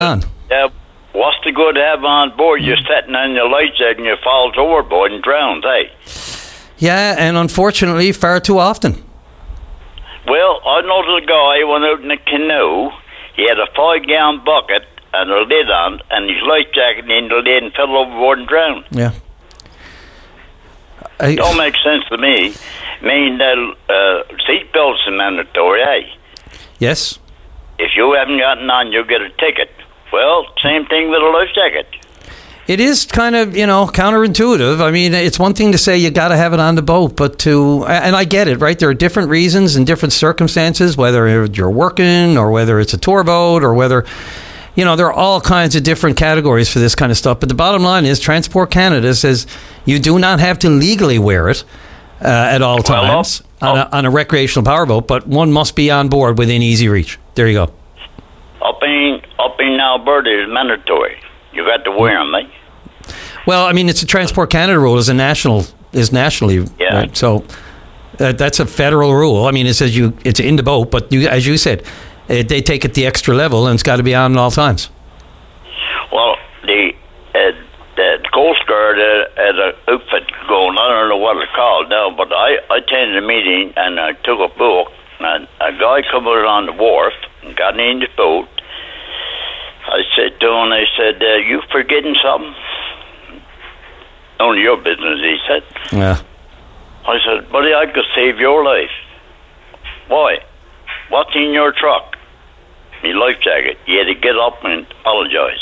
on. What's the good to have on board? You're sitting on your life jacket and you falls overboard and drowns, eh? Yeah, and unfortunately, far too often. Well, I noticed a guy went out in a canoe. He had a 5-gallon bucket and a lid on, and his life jacket in the lid and fell overboard and drowned. Yeah. Don't make sense to me. I mean, seatbelts are mandatory, eh? Yes. If you haven't gotten on, you'll get a ticket. Well, same thing with a life jacket. It is kind of, counterintuitive. I mean, it's one thing to say you got to have it on the boat, but and I get it, right? There are different reasons and different circumstances, whether you're working or whether it's a tour boat or whether, there are all kinds of different categories for this kind of stuff. But the bottom line is Transport Canada says you do not have to legally wear it at all times on a recreational powerboat, but one must be on board within easy reach. There you go. Up in Alberta is mandatory. You got to wear them, eh? Well, I mean, it's a Transport Canada rule. Is nationally, yeah. Right? So that's a federal rule. I mean, it says it's in the boat, but as you said, they take it the extra level, and it's got to be on at all times. Well, the Coast Guard had an outfit going. I don't know what it's called now, but I attended a meeting and I took a book. And a guy come out on the wharf and got in the boat. I said to him, you forgetting something? Only your business, he said. Yeah. I said, buddy, I could save your life. Why? What's in your truck? My life jacket. He had to get up and apologize.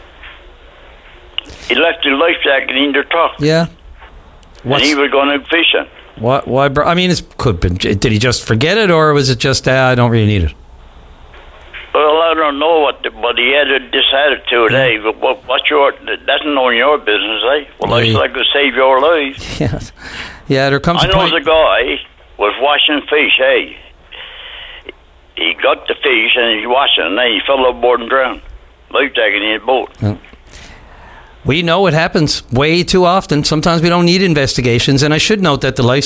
He left his life jacket in the truck. Yeah. And he was going out fishing. Why? I mean, it could be. Did he just forget it, or was it just, I don't really need it? Well, I don't know but he had this attitude, eh? But that's not your business, eh? Well, I said I could save your life. Yeah. Yeah, there comes a point. I know the guy was washing fish, eh? He got the fish and he's washing, and then he fell overboard and drowned. Life jacket in his boat. Yeah. We know it happens way too often. Sometimes we don't need investigations. And I should note that the Life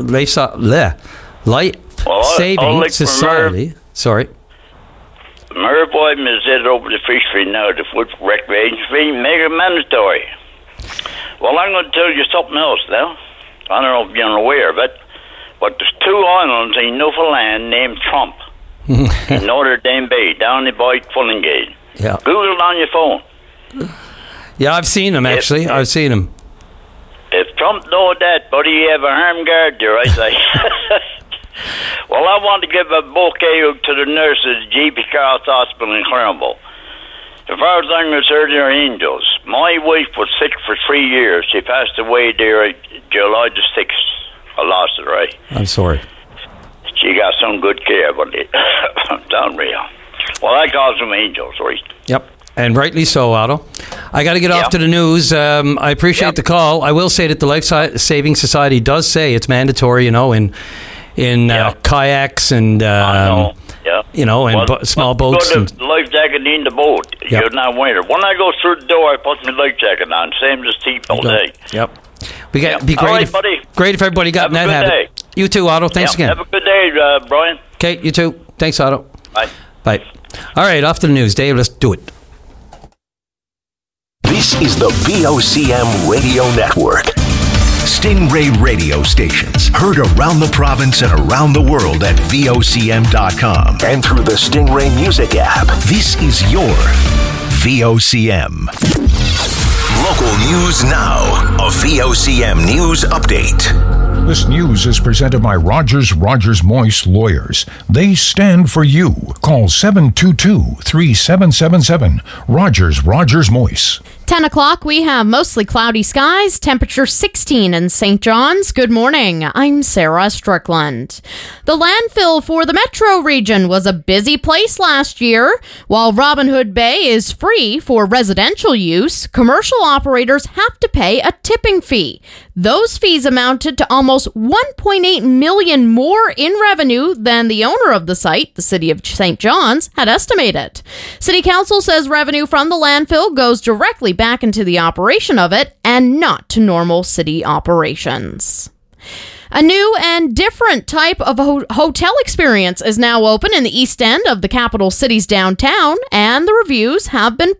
Saving Society... Sorry. Merv Boyden is it over the fishery now, the food recreation fee, make it mandatory. Well, I'm going to tell you something else now. I don't know if you're aware of it, but there's 2 islands in Newfoundland named Trump in Notre Dame Bay, down by Fullingate. Yeah. Google it on your phone. Yeah, I've seen him, actually. I've seen him. If Trump know that, buddy, you have a armed guard there, I say. Well, I want to give a bouquet to the nurses at G.P. Carroll's Hospital in Clermont. As far as I'm concerned, they're angels. My wife was sick for 3 years. She passed away there July the 6th. I lost her, right? I'm sorry. She got some good care, but it's unreal. Well, I call them angels, right? Yep. And rightly so, Otto. I got to get off to the news. I appreciate the call. I will say that the Life Saving Society does say it's mandatory, in kayaks and and small boats. Put a life jacket in the boat. Yep. You're not wearing it. When I go through the door, I put my life jacket on. Same as seatbelt day. Yep. Be great, great if everybody got in that habit. You too, Otto. Thanks again. Have a good day, Brian. Okay, you too. Thanks, Otto. Bye. Bye. All right, off to the news. Dave, let's do it. This is the VOCM Radio Network. Stingray radio stations heard around the province and around the world at VOCM.com and through the Stingray Music app. This is your VOCM. Local news now. A VOCM news update. This news is presented by Rogers Moyse Lawyers. They stand for you. Call 722-3777. Rogers Moyse. 10 o'clock, we have mostly cloudy skies, temperature 16 in St. John's. Good morning, I'm Sarah Strickland. The landfill for the metro region was a busy place last year. While Robin Hood Bay is free for residential use, commercial operators have to pay a tipping fee. Those fees amounted to almost $1.8 million more in revenue than the owner of the site, the City of St. John's, had estimated. City Council says revenue from the landfill goes directly back into the operation of it and not to normal city operations. A new and different type of hotel experience is now open in the East End of the capital city's downtown, and the reviews have been